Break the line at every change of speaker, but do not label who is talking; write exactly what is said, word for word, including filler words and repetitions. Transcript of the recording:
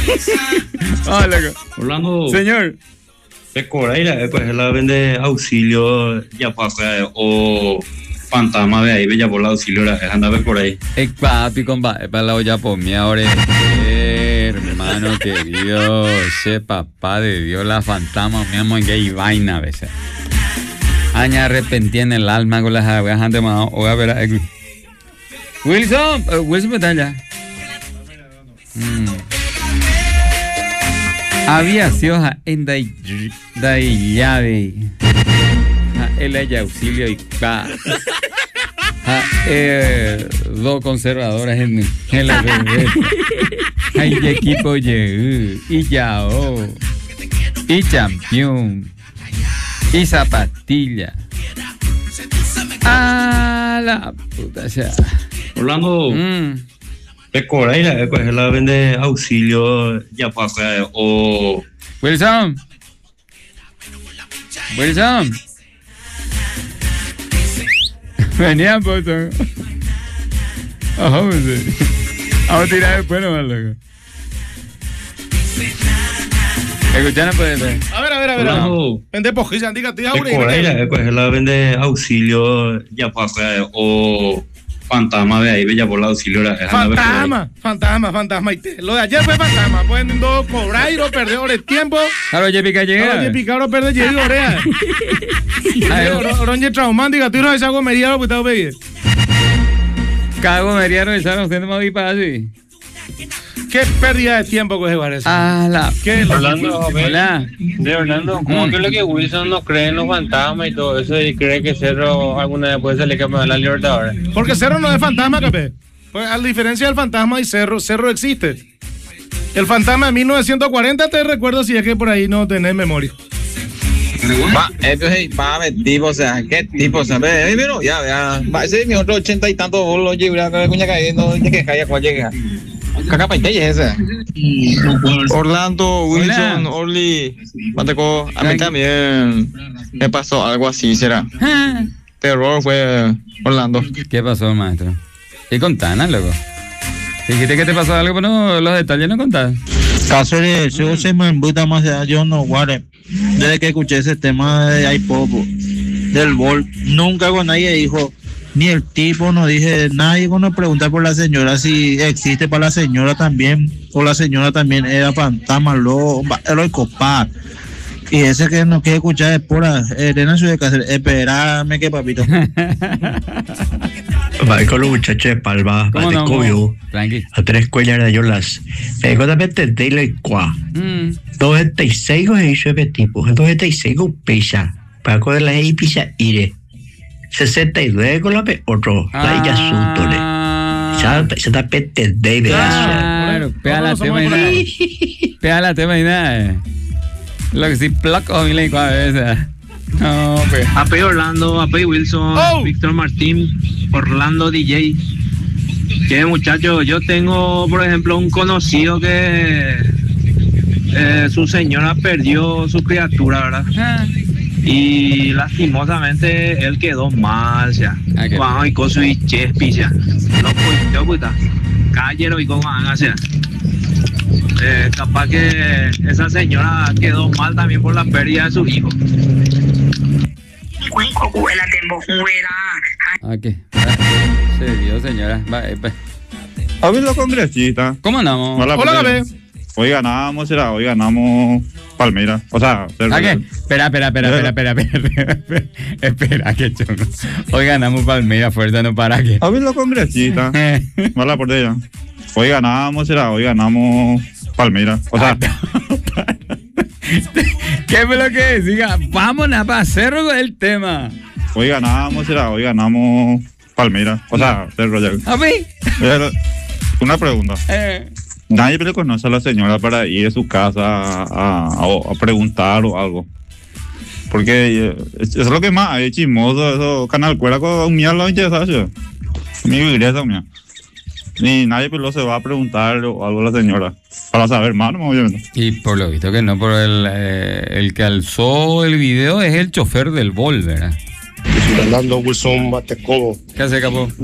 Ah, loco.
Orlando.
Señor.
Pecoreira, pues la vende auxilio ya pasa o fantasma de ahí, bella por la auxilio, anda por ahí.
Eh, papi, compa, para la olla por mí ahora. Hermano querido, che papá de Dios, la fantasma, mi amor, que hay vaina a veces. Aña arrepentí en el alma con las abejas antes más. O a ver, eh, Wilson, uh, Wilson, ¿está allá? Mm. Había sido en Dai llave. El hay auxilio y pa. Eh, dos conservadoras en, en la bebé. Hay equipo y ya oh, y campeón y zapatilla. Ah, la puta sea.
Orlando.
Mm.
Pecoreira, pues la vende auxilio ya pasa o
Wilson. Wilson. Venía por eso. Ojo, sí. Vamos a tirar después nomás, loco. Escuchana puede ser.
A ver, a ver, a ver.
Orlando.
Vende pojilla, diga, tía,
Pecoreira, pues la vende auxilio ya pasa o fantasma de ahí, bella por la auxilio.
Fantasma, fantasma, fantasma. Lo de ayer fue fantasma. Pueden dos cobrar y no perder ahora el tiempo.
Claro, oye, pica llega.
Oye, pica ahora perder y orea. Oronje traumante, tú no esa gomería lo que te voy a pedir.
Cada gomería no esa no se me va a así.
Qué pérdida de tiempo que se parece.
Ah, la.
¿Qué?
Orlando,
Hola.
De Orlando, ¿cómo
Mm.
que lo que Wilson no cree en los fantasmas y todo eso y cree que Cerro alguna vez puede salir campeón de la Libertadores?
Porque Cerro no es fantasma, capé. Pues a diferencia del fantasma y Cerro, Cerro existe. El fantasma de mil novecientos cuarenta te recuerdo si es que por ahí no tenés memoria.
Va, entonces, va a ver, tipo, o sea, qué tipo, o sea, ve, pero ya, ya, va, ese es mi otro ochenta y tantos bolos, lleva, que cuña cayendo, ya que calla, cuál llega. Caca paitella ese. Orlando, Wilson,
Hola.
Orly, Mateco, a mí también me pasó algo así, será.
Ah.
Terror fue Orlando.
¿Qué pasó, maestro? ¿Y contana, loco? Dijiste que te pasó algo, pero no, los detalles no contás.
Caso de eso se me embuta más allá, yo no guarde. Desde que escuché ese tema de iPopo, del Vol, nunca con nadie dijo, ni el tipo no dije, nadie cuando pregunta por la señora si existe para la señora también, o la señora también era fantasma, lo, lo copar. Y ese que no quiere escuchar es pura, Elena su de hacer, espérame que papito.
Va con los muchachos de Palma,
¿Cómo
de
no?
Cobio,
Tranqui.
a tres cuellas de yolas. Me solamente de y cuá.
Mm.
dos setenta y seis con el hijo de tipo, dos setenta y seis con pisa. Para con la y pisa ire. sesenta y nueve con la pe otro. La ella sútole.
Ah.
Ya se está pete de veazo.
Claro, pega la
Todos
tema y
somos
nada. Pega la tema y nada. Lo que sí, placo a mí le digo a veces. No, pues.
A P. Orlando, A P. Wilson,
Oh.
Víctor Martín, Orlando D J. Que muchachos, yo tengo, por ejemplo, un conocido que eh, su señora perdió su criatura, ¿verdad?
Ah.
Y lastimosamente él quedó mal, ya.
Ah, qué
Vamos y con su chespi, ya. No, pues, yo, puta. Cállero y con van, ya. Eh, capaz que esa señora quedó mal también por la pérdida de su hijo.
Ah, ¿qué? Ah, se dio, señora. Va, eh, pues.
A ver, los congresistas.
¿Cómo andamos?
Hola,
Hola,
Pepe.
Gabe.
Hoy ganamos, será, hoy ganamos Palmeiras. O sea,
¿A qué? Espera, espera, espera, espera, espera, espera, espera, espera, que chungo. Hoy ganamos Palmeiras, fuerza, no para qué.
A ver, los congresistas. Hola, por ella. Hoy ganamos, será, hoy ganamos Palmeiras. O sea,
¿Qué fue lo que decía? Vámonos para cerro con el tema.
hoy ganamos, será, hoy ganamos Palmeiras. O sea, Cerro ya.
¿A mí?
Pero, una pregunta.
Eh.
Nadie le conoce a la señora para ir a su casa a, a, a preguntar o algo. Porque eh, eso es lo que más hay chismoso, eso, Canal Cuera con mía lo interesante. Mi iglesia mía. Ni nadie pero se va a preguntar o algo a la señora. Para saber más, ¿no? Obviamente.
Y por lo visto que no, por el, eh, el que alzó el video es el chofer del Vol, ¿verdad?
Fernando Wilson Matecobo.
¿Qué hace, capo?